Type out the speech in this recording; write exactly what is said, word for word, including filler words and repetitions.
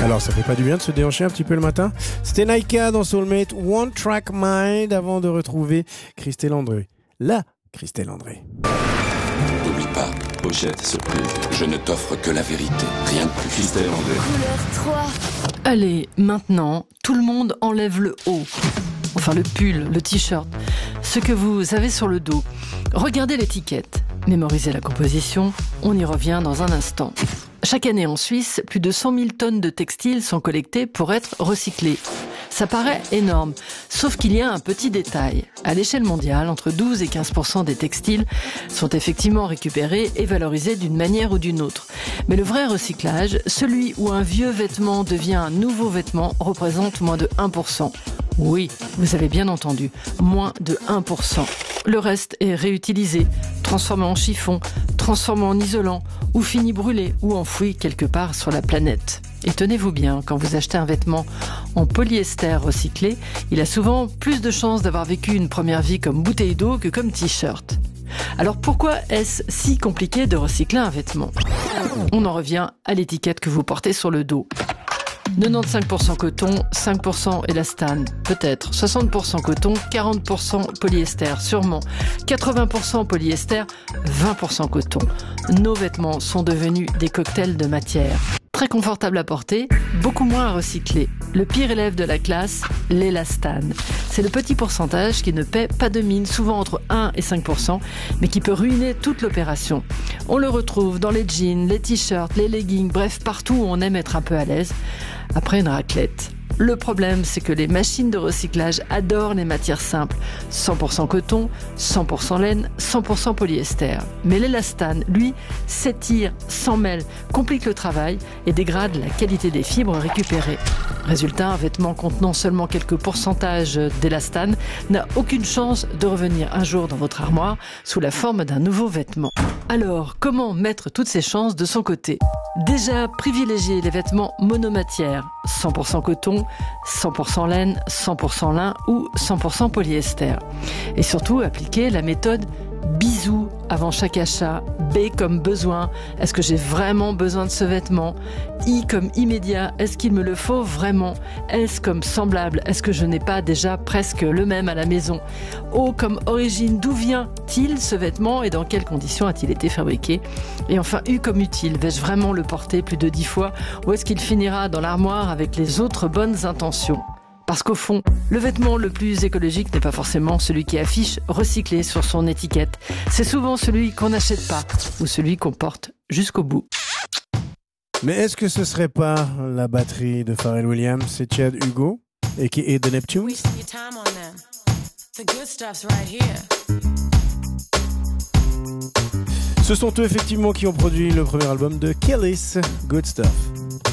Alors, ça fait pas du bien de se déhancher un petit peu le matin? C'était Naika dans Soulmate, One Track Mind, avant de retrouver Christelle André. La Christelle André. N'oublie pas, pochette surprise, je ne t'offre que la vérité, rien de plus. Christelle André. Couleur trois. Allez, maintenant, tout le monde enlève le haut. Enfin, le pull, le t-shirt, ce que vous avez sur le dos. Regardez l'étiquette, mémorisez la composition, on y revient dans un instant. Chaque année en Suisse, plus de cent mille tonnes de textiles sont collectées pour être recyclées. Ça paraît énorme, sauf qu'il y a un petit détail. À l'échelle mondiale, entre douze et quinze pour cent des textiles sont effectivement récupérés et valorisés d'une manière ou d'une autre. Mais le vrai recyclage, celui où un vieux vêtement devient un nouveau vêtement, représente moins de un pour cent. Oui, vous avez bien entendu, moins de un pour cent. Le reste est réutilisé, transformé en chiffon, transformé en isolant, ou fini brûlé ou enfoui quelque part sur la planète. Et tenez-vous bien, quand vous achetez un vêtement en polyester recyclé, il a souvent plus de chances d'avoir vécu une première vie comme bouteille d'eau que comme t-shirt. Alors pourquoi est-ce si compliqué de recycler un vêtement? On en revient à l'étiquette que vous portez sur le dos. quatre-vingt-quinze pour cent coton, cinq pour cent élastane, peut-être. soixante pour cent coton, quarante pour cent polyester, sûrement. quatre-vingts pour cent polyester, vingt pour cent coton. Nos vêtements sont devenus des cocktails de matière. Très confortable à porter, beaucoup moins à recycler. Le pire élève de la classe, l'élastane. C'est le petit pourcentage qui ne paie pas de mine, souvent entre un et cinq pour cent, mais qui peut ruiner toute l'opération. On le retrouve dans les jeans, les t-shirts, les leggings, bref, partout où on aime être un peu à l'aise, après une raclette. Le problème, c'est que les machines de recyclage adorent les matières simples. cent pour cent coton, cent pour cent laine, cent pour cent polyester. Mais l'élastane, lui, s'étire, s'en mêle, complique le travail et dégrade la qualité des fibres récupérées. Résultat, un vêtement contenant seulement quelques pourcentages d'élastane n'a aucune chance de revenir un jour dans votre armoire sous la forme d'un nouveau vêtement. Alors, comment mettre toutes ces chances de son côté? Déjà, privilégier les vêtements monomatières, cent pour cent coton, cent pour cent laine, cent pour cent lin ou cent pour cent polyester. Et surtout, appliquer la méthode bisou avant chaque achat. B comme besoin. Est-ce que j'ai vraiment besoin de ce vêtement? I comme immédiat. Est-ce qu'il me le faut vraiment? S comme semblable. Est-ce que je n'ai pas déjà presque le même à la maison? O comme origine. D'où vient-il ce vêtement et dans quelles conditions a-t-il été fabriqué? Et enfin U comme utile. Vais-je vraiment le porter plus de dix fois ou est-ce qu'il finira dans l'armoire avec les autres bonnes intentions? Parce qu'au fond, le vêtement le plus écologique n'est pas forcément celui qui affiche recyclé sur son étiquette. C'est souvent celui qu'on n'achète pas ou celui qu'on porte jusqu'au bout. Mais est-ce que ce serait pas la batterie de Pharrell Williams? C'est Chad Hugo, a k a. The Neptunes. Ce sont eux effectivement qui ont produit le premier album de Kelis, Good Stuff.